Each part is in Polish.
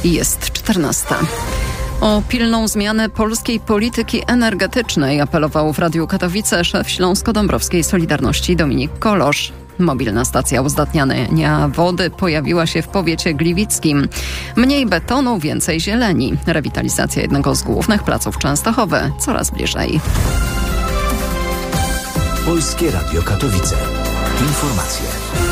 Jest 14. O pilną zmianę polskiej polityki energetycznej apelował w Radiu Katowice szef Śląsko-Dąbrowskiej Solidarności Dominik Kolosz. Mobilna stacja uzdatniania wody pojawiła się w powiecie gliwickim. Mniej betonu, więcej zieleni. Rewitalizacja jednego z głównych placów Częstochowy coraz bliżej. Polskie Radio Katowice. Informacje.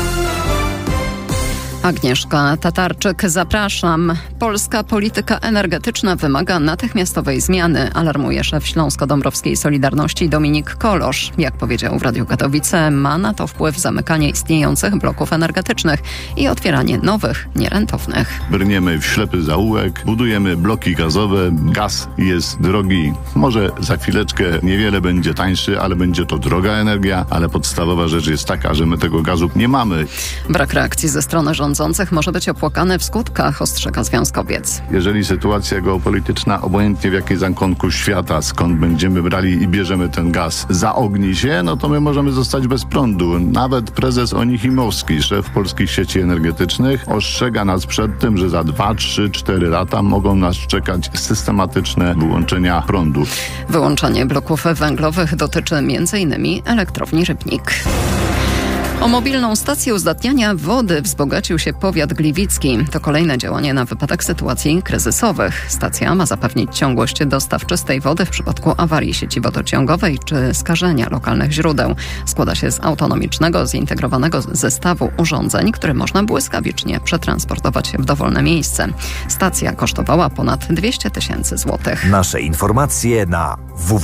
Agnieszka Tatarczyk, zapraszam. Polska polityka energetyczna wymaga natychmiastowej zmiany, alarmuje szef Śląsko-Dąbrowskiej Solidarności Dominik Kolosz. Jak powiedział w Radiu Katowice, ma na to wpływ zamykanie istniejących bloków energetycznych i otwieranie nowych, nierentownych. Brniemy w ślepy zaułek, budujemy bloki gazowe, gaz jest drogi. Może za chwileczkę niewiele będzie tańszy, ale będzie to droga energia, ale podstawowa rzecz jest taka, że my tego gazu nie mamy. Brak reakcji ze strony rządzących może być opłakany w skutkach, ostrzega związkowiec. Jeżeli sytuacja geopolityczna, obojętnie w jakiej zakątku świata, skąd będziemy brali i bierzemy ten gaz, zaogni się, no to my możemy zostać bez prądu. Nawet prezes Onichimowski, szef polskich sieci energetycznych, ostrzega nas przed tym, że za 2, 3, 4 lata mogą nas czekać systematyczne wyłączenia prądu. Wyłączenie bloków węglowych dotyczy m.in. elektrowni Rybnik. O mobilną stację uzdatniania wody wzbogacił się powiat gliwicki. To kolejne działanie na wypadek sytuacji kryzysowych. Stacja ma zapewnić ciągłość dostaw czystej wody w przypadku awarii sieci wodociągowej czy skażenia lokalnych źródeł. Składa się z autonomicznego, zintegrowanego zestawu urządzeń, które można błyskawicznie przetransportować w dowolne miejsce. Stacja kosztowała ponad 200 000 złotych. Nasze informacje na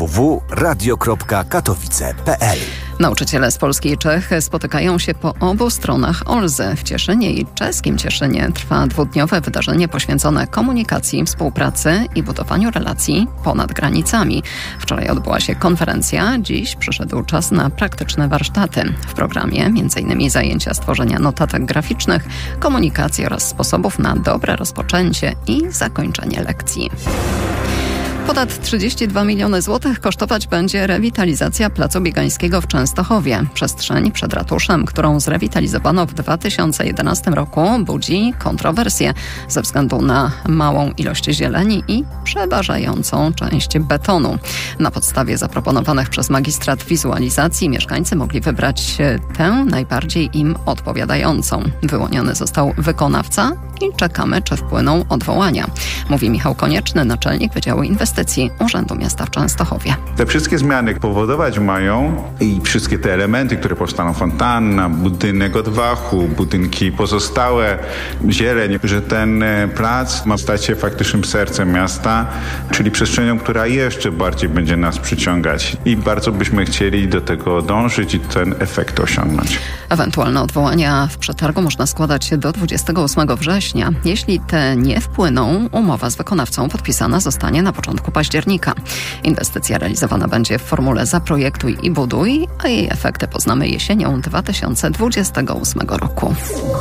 www.radio.katowice.pl. Nauczyciele z Polski i Czech spotykają się po obu stronach Olzy. W Cieszynie i czeskim Cieszynie trwa 2-dniowe wydarzenie poświęcone komunikacji, współpracy i budowaniu relacji ponad granicami. Wczoraj odbyła się konferencja, dziś przyszedł czas na praktyczne warsztaty. W programie m.in. zajęcia stworzenia notatek graficznych, komunikacji oraz sposobów na dobre rozpoczęcie i zakończenie lekcji. Ponad 32 miliony złotych kosztować będzie rewitalizacja Placu Biegańskiego w Częstochowie. Przestrzeń przed ratuszem, którą zrewitalizowano w 2011 roku, budzi kontrowersje ze względu na małą ilość zieleni i przeważającą część betonu. Na podstawie zaproponowanych przez magistrat wizualizacji mieszkańcy mogli wybrać tę najbardziej im odpowiadającą. Wyłoniony został wykonawca i czekamy, czy wpłyną odwołania, mówi Michał Konieczny, naczelnik Wydziału Inwestycji Urzędu Miasta w Częstochowie. Te wszystkie zmiany powodować mają i wszystkie te elementy, które powstaną, fontanna, budynek odwachu, budynki pozostałe, zieleń, że ten plac ma stać się faktycznym sercem miasta, czyli przestrzenią, która jeszcze bardziej będzie nas przyciągać i bardzo byśmy chcieli do tego dążyć i ten efekt osiągnąć. Ewentualne odwołania w przetargu można składać do 28 września. Jeśli te nie wpłyną, umowa z wykonawcą podpisana zostanie na początku października. Inwestycja realizowana będzie w formule zaprojektuj i buduj, a jej efekty poznamy jesienią 2028 roku.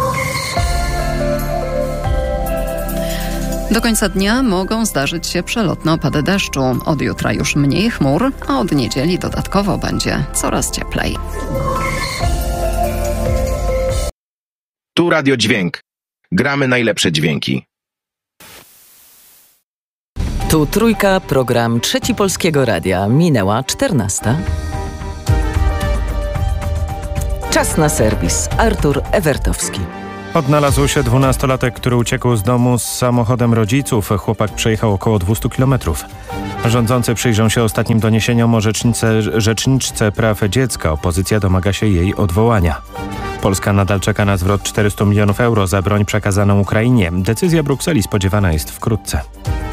Do końca dnia mogą zdarzyć się przelotne opady deszczu. Od jutra już mniej chmur, a od niedzieli dodatkowo będzie coraz cieplej. Tu Radio Dźwięk. Gramy najlepsze dźwięki. Tu Trójka, program Trzeci Polskiego Radia. Minęła 14. Czas na serwis. Artur Ewertowski. Odnalazł się 12-latek, który uciekł z domu z samochodem rodziców. Chłopak przejechał około 200 km. Rządzący przyjrzą się ostatnim doniesieniom o rzeczniczce praw dziecka. Opozycja domaga się jej odwołania. Polska nadal czeka na zwrot 400 milionów euro za broń przekazaną Ukrainie. Decyzja Brukseli spodziewana jest wkrótce.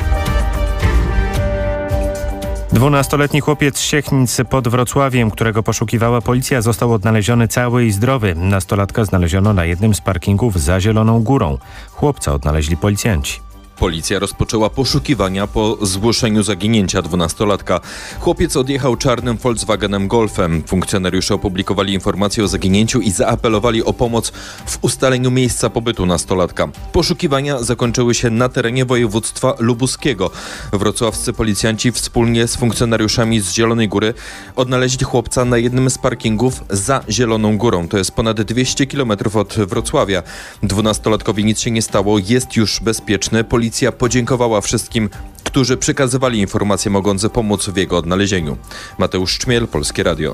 12-letni chłopiec z Siechnic pod Wrocławiem, którego poszukiwała policja, został odnaleziony cały i zdrowy. Nastolatka znaleziono na jednym z parkingów za Zieloną Górą. Chłopca odnaleźli policjanci. Policja rozpoczęła poszukiwania po zgłoszeniu zaginięcia 12-latka. Chłopiec odjechał czarnym Volkswagenem Golfem. Funkcjonariusze opublikowali informację o zaginięciu i zaapelowali o pomoc w ustaleniu miejsca pobytu nastolatka. Poszukiwania zakończyły się na terenie województwa lubuskiego. Wrocławscy policjanci wspólnie z funkcjonariuszami z Zielonej Góry odnaleźli chłopca na jednym z parkingów za Zieloną Górą. To jest ponad 200 km od Wrocławia. 12-latkowi nic się nie stało, jest już bezpieczny. Policja policja podziękowała wszystkim, którzy przekazywali informacje mogące pomóc w jego odnalezieniu. Mateusz Czmiel, Polskie Radio.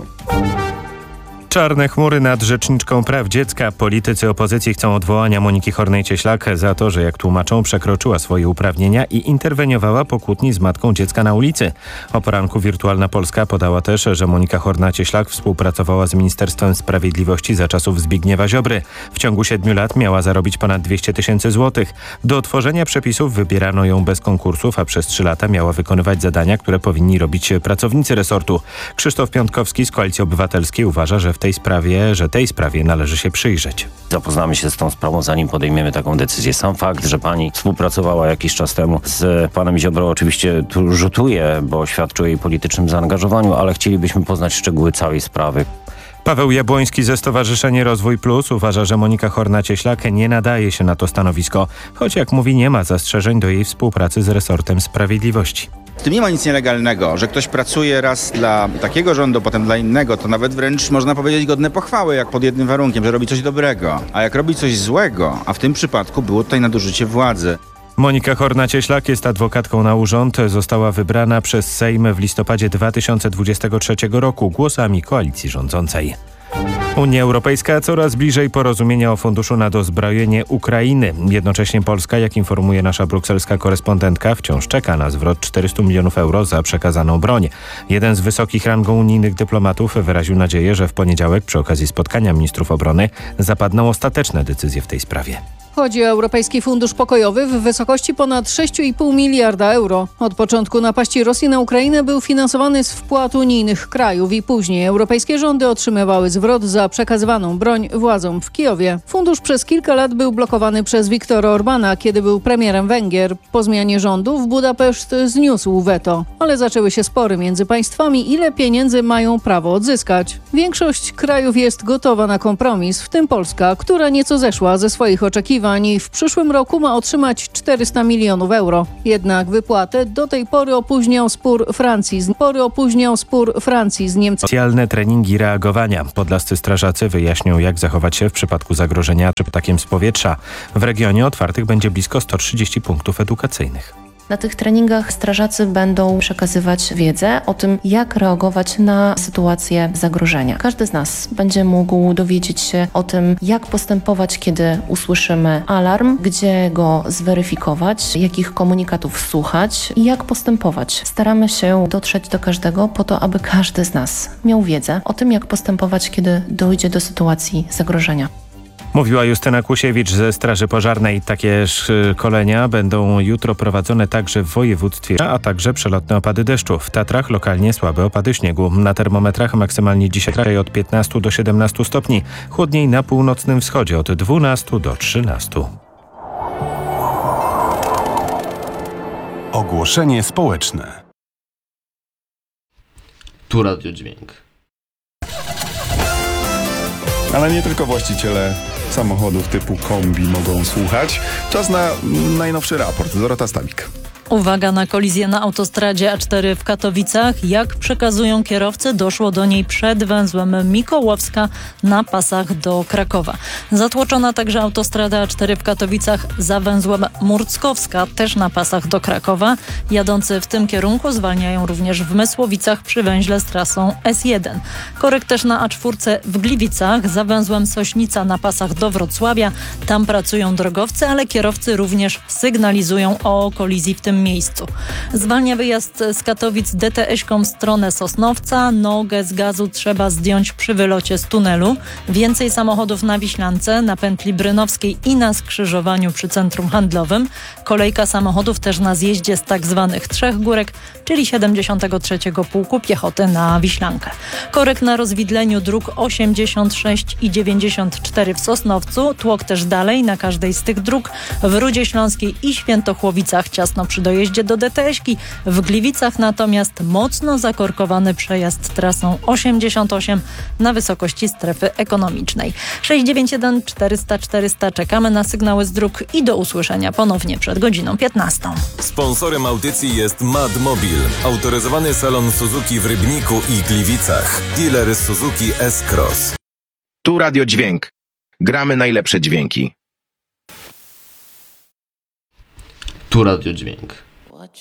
Czarne chmury nad rzeczniczką praw dziecka. Politycy opozycji chcą odwołania Moniki Hornej-Cieślak za to, że jak tłumaczą, przekroczyła swoje uprawnienia i interweniowała po kłótni z matką dziecka na ulicy. O poranku Wirtualna Polska podała też, że Monika Horna-Cieślak współpracowała z Ministerstwem Sprawiedliwości za czasów Zbigniewa Ziobry. W ciągu 7 lat miała zarobić ponad 200 000 złotych. Do tworzenia przepisów wybierano ją bez konkursów, a przez 3 lata miała wykonywać zadania, które powinni robić pracownicy resortu. Krzysztof Piątkowski z Koalicji Obywatelskiej uważa, że tej sprawie należy się przyjrzeć. Zapoznamy się z tą sprawą, zanim podejmiemy taką decyzję. Sam fakt, że pani współpracowała jakiś czas temu z panem Ziobrą, oczywiście tu rzutuje, bo świadczy o jej politycznym zaangażowaniu, ale chcielibyśmy poznać szczegóły całej sprawy. Paweł Jabłoński ze Stowarzyszenia Rozwój Plus uważa, że Monika Horna-Cieślak nie nadaje się na to stanowisko, choć jak mówi, nie ma zastrzeżeń do jej współpracy z resortem sprawiedliwości. W tym nie ma nic nielegalnego, że ktoś pracuje raz dla takiego rządu, potem dla innego, to nawet wręcz można powiedzieć godne pochwały, jak pod jednym warunkiem, że robi coś dobrego. A jak robi coś złego, a w tym przypadku było tutaj nadużycie władzy. Monika Horna-Cieślak jest adwokatką na urząd. Została wybrana przez Sejm w listopadzie 2023 roku głosami koalicji rządzącej. Unia Europejska coraz bliżej porozumienia o funduszu na dozbrojenie Ukrainy. Jednocześnie Polska, jak informuje nasza brukselska korespondentka, wciąż czeka na zwrot 400 milionów euro za przekazaną broń. Jeden z wysokich rangą unijnych dyplomatów wyraził nadzieję, że w poniedziałek przy okazji spotkania ministrów obrony zapadną ostateczne decyzje w tej sprawie. Chodzi o Europejski Fundusz Pokojowy w wysokości ponad 6,5 miliarda euro. Od początku napaści Rosji na Ukrainę był finansowany z wpłat unijnych krajów i później europejskie rządy otrzymywały zwrot za przekazywaną broń władzom w Kijowie. Fundusz przez kilka lat był blokowany przez Viktora Orbana, kiedy był premierem Węgier. Po zmianie rządów Budapeszt zniósł weto, ale zaczęły się spory między państwami, ile pieniędzy mają prawo odzyskać. Większość krajów jest gotowa na kompromis, w tym Polska, która nieco zeszła ze swoich oczekiwań i w przyszłym roku ma otrzymać 400 milionów euro. Jednak wypłatę do tej pory opóźniał spór Francji z Niemcami. Specjalne treningi reagowania. Podlascy strażacy wyjaśnią, jak zachować się w przypadku zagrożenia ptakiem z powietrza. W regionie otwartych będzie blisko 130 punktów edukacyjnych. Na tych treningach strażacy będą przekazywać wiedzę o tym, jak reagować na sytuację zagrożenia. Każdy z nas będzie mógł dowiedzieć się o tym, jak postępować, kiedy usłyszymy alarm, gdzie go zweryfikować, jakich komunikatów słuchać i jak postępować. Staramy się dotrzeć do każdego po to, aby każdy z nas miał wiedzę o tym, jak postępować, kiedy dojdzie do sytuacji zagrożenia. Mówiła Justyna Kusiewicz ze Straży Pożarnej. Takie szkolenia będą jutro prowadzone także w województwie, a także przelotne opady deszczu. W Tatrach lokalnie słabe opady śniegu. Na termometrach maksymalnie dzisiaj od 15 do 17 stopni. Chłodniej na północnym wschodzie od 12 do 13. Ogłoszenie społeczne. Tu Radio Dźwięk. Ale nie tylko właściciele samochodów typu kombi mogą słuchać. Czas na najnowszy raport. Dorota Stawik. Uwaga na kolizję na autostradzie A4 w Katowicach. Jak przekazują kierowcy, doszło do niej przed węzłem Mikołowska na pasach do Krakowa. Zatłoczona także autostrada A4 w Katowicach za węzłem Murckowska, też na pasach do Krakowa. Jadący w tym kierunku zwalniają również w Mysłowicach przy węźle z trasą S1. Korek też na A4 w Gliwicach za węzłem Sośnica na pasach do Wrocławia. Tam pracują drogowcy, ale kierowcy również sygnalizują o kolizji w tym miejscu. Zwalnia wyjazd z Katowic DTS-ką w stronę Sosnowca. Nogę z gazu trzeba zdjąć przy wylocie z tunelu. Więcej samochodów na Wiślance, na pętli Brynowskiej i na skrzyżowaniu przy centrum handlowym. Kolejka samochodów też na zjeździe z tak zwanych Trzech Górek, czyli 73. Pułku Piechoty na Wiślankę. Korek na rozwidleniu dróg 86 i 94 w Sosnowcu. Tłok też dalej na każdej z tych dróg. W Rudzie Śląskiej i Świętochłowicach ciasno przy dojeździe do DTS-ki. W Gliwicach natomiast mocno zakorkowany przejazd trasą 88 na wysokości strefy ekonomicznej. 691 400 400. Czekamy na sygnały z dróg i do usłyszenia ponownie przed godziną 15. Sponsorem audycji jest Madmobil, autoryzowany salon Suzuki w Rybniku i Gliwicach. Dealer Suzuki S-Cross. Tu Radio Dźwięk. Gramy najlepsze dźwięki. Tu Radio Dźwięk.